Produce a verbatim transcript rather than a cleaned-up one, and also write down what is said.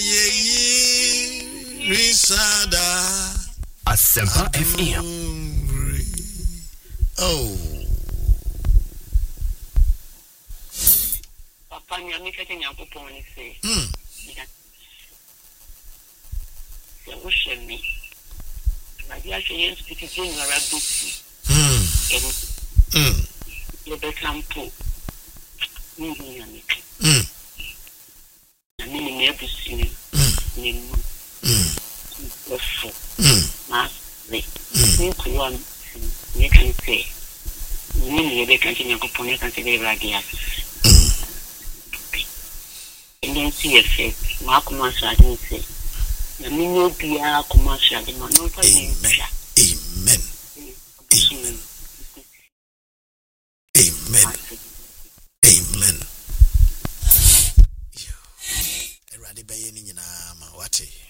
ye risada Asempa F M. Oh Papa nya mi fete nya popon ni se. Hmm. Ya wo shemi. Ma dia che yen spiti je ni ara bisi. Hmm. Hmm. Le be campo. Ni ni ya mi. Hmm. Na mi ni ebusi ni. Ni mu. Hmm. Ofu. Hmm. Ma le. Ni kuwa ni kan se. Ni ni be kan nya popon ni kan se be radia. And see effect. Ma kuma shadi say. Na mi no bia kuma shadi ma no fa ni bia. Amen. Amen. Amen. Amen. Yo. Erade baye ni nyina ma wate.